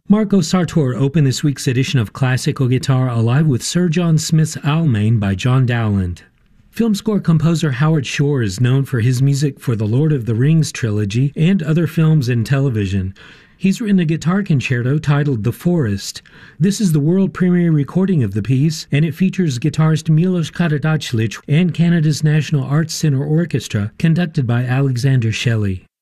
Marco Sartor opened this week's edition of Classical Guitar Alive with Sir John Smith's Almain by John Dowland. Film score composer Howard Shore is known for his music for the Lord of the Rings trilogy and other films and television. He's written a guitar concerto titled The Forest. This is the world premiere recording of the piece, and it features guitarist Milos Karadzic and Canada's National Arts Centre Orchestra, conducted by Alexander Shelley.